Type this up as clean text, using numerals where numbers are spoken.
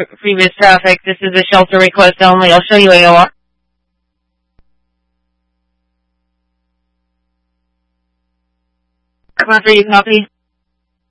previous traffic. This is a shelter request only. I'll show you AOR. Come on, for you, copy.